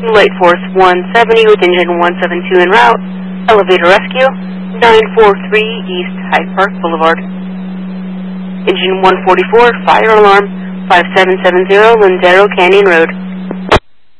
Light Force 170 with engine 172 en route. Elevator rescue, 943 East Hyde Park Boulevard. Engine 144, fire alarm, 5770 Lindero Canyon Road.